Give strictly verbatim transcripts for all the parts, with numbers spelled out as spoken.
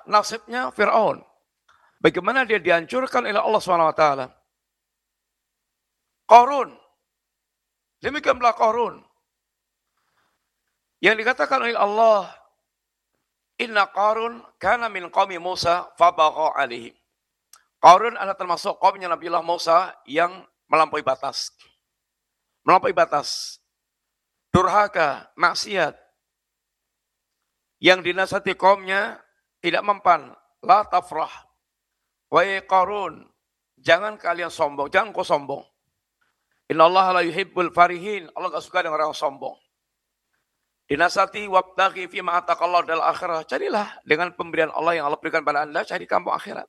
nasibnya Fir'aun. Bagaimana dia dihancurkan oleh Allah subhanahu wa taala. Qarun. Demikian pula Qarun. Yang dikatakan oleh Allah, Inna Qarun kana min qaumi Musa fabagha alaihim. Qarun adalah termasuk kaumnya Nabiullah Musa yang melampaui batas. Melampaui batas. Durhaka, maksiat. Yang dinasihati kaumnya tidak mempan. La tafrah. Wahai Qarun, jangan kalian sombong, jangan kau sombong. Inna Allah la yuhibbul farihin. Allah tidak suka dengan orang sombong. Dinasihati wabtaghi fi ma ataqallahu dal akhirah. Carilah dengan pemberian Allah yang Allah berikan pada Anda, cari kampung akhirat.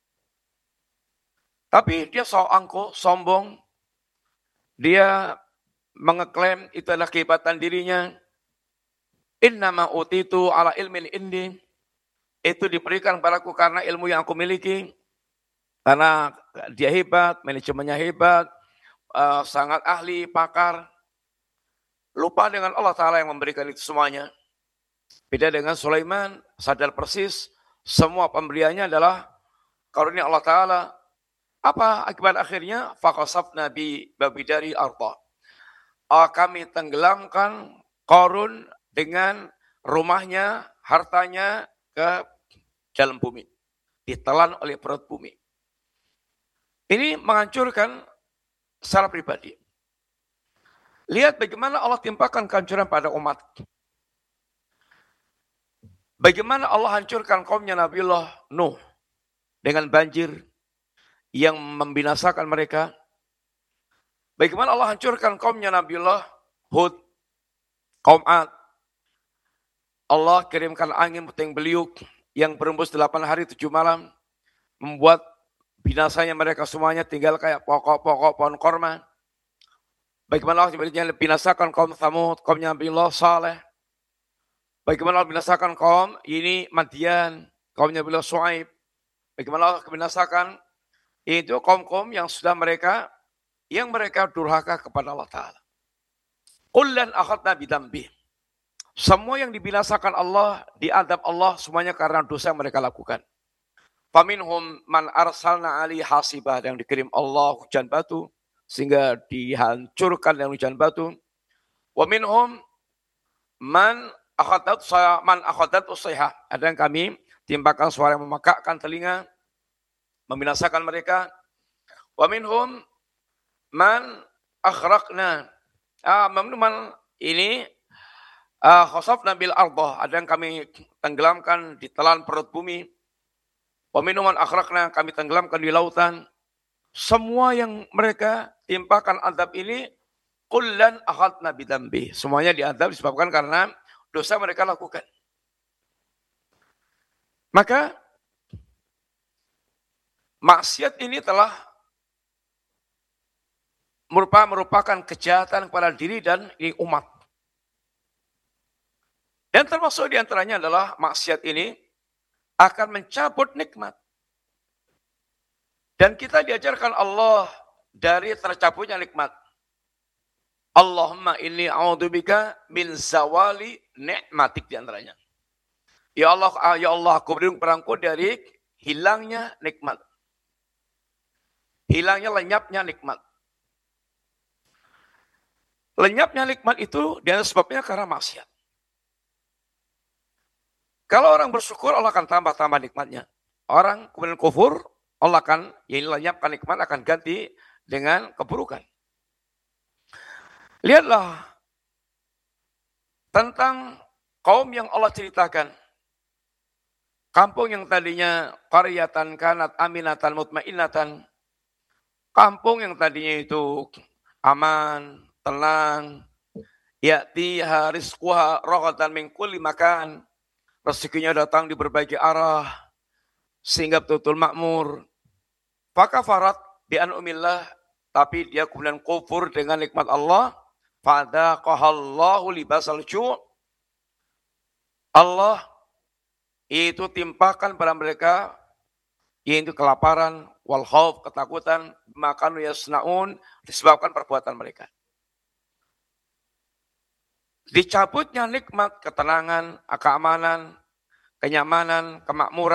Tapi dia so angkuh, sombong. Dia mengeklaim itu adalah kehebatan dirinya. Innama utitu ala ilmin indi. Itu diberikan padaku karena ilmu yang aku miliki. Karena dia hebat, manajemennya hebat, uh, sangat ahli, pakar. Lupa dengan Allah Ta'ala yang memberikan itu semuanya. Beda dengan Sulaiman, sadar persis, semua pemberiannya adalah karunia Allah Ta'ala. Apa akibat akhirnya? Faqasafna bi babidari arda. Kami tenggelamkan Qarun dengan rumahnya, hartanya ke dalam bumi. Ditelan oleh perut bumi. Ini menghancurkan secara pribadi. Lihat bagaimana Allah timpakan kehancuran pada umat. Bagaimana Allah hancurkan kaumnya Nabiullah Nuh dengan banjir yang membinasakan mereka. Bagaimana Allah hancurkan kaumnya Nabiullah Hud, kaum Ad. Allah kirimkan angin puting beliuk yang berembus delapan hari tujuh malam, membuat binasanya mereka semuanya tinggal kayak pokok-pokok pohon korma. Bagaimana Allah binasakan kaum Thamud, kaumnya Nabiullah Saleh. Bagaimana Allah binasakan kaum ini Madian, kaumnya Nabiullah Shu'aib. Bagaimana Allah binasakan itu kaum-kaum yang sudah mereka, yang mereka durhaka kepada Allah Ta'ala. Kullan akhadna bidambih. Semua yang dibinasakan Allah, diadab Allah semuanya karena dosa yang mereka lakukan. Faminhum man arsalna ali hasibah, yang dikirim Allah hujan batu, sehingga dihancurkan dengan hujan batu. Wa minhum man akhadat man akhadat usayha. Ada yang kami timpakan suara yang memakakkan telinga, membinasakan mereka. Wa minhum man akhraqna. Ah, man ini ah, khasafna bil ardah. Ada yang kami tenggelamkan, ditelan perut bumi. Wa minhum man akhraqna, kami tenggelamkan di lautan. Semua yang mereka timpakan adab ini kullan akhadna bidambi. Semuanya diadab disebabkan karena dosa mereka lakukan. Maka maksiat ini telah merupakan kejahatan kepada diri dan umat. Dan termasuk diantaranya adalah maksiat ini akan mencabut nikmat. Dan kita diajarkan Allah dari tercabutnya nikmat. Allahumma inni a'udzubika min zawali ni'matik diantaranya. Ya Allah, ya Allah, aku berlindung perangku dari hilangnya nikmat. Hilangnya lenyapnya nikmat. Lenyapnya nikmat itu dan sebabnya karena maksiat. Kalau orang bersyukur, Allah akan tambah-tambah nikmatnya. Orang kemudian kufur, Allah akan, ya ini lenyapkan nikmat, akan ganti dengan keburukan. Lihatlah tentang kaum yang Allah ceritakan. Kampung yang tadinya qaryatan kanat aminatan mutmainnatan. Kampung yang tadinya itu aman, tenang, ya'tiha rizquha raghatan min kulli makan. Rezekinya datang di berbagai arah sehingga betul-betul makmur. Fakafarat bi an'umillah, tapi dia kemudian kufur dengan nikmat Allah. Fadaqahallahu libasal ju'. Allah itu timpakan pada mereka yaitu kelaparan, wal khauf, ketakutan, makanu yasnaun, disebabkan perbuatan mereka. Dicabutnya nikmat, ketenangan, keamanan, kenyamanan, kemakmuran.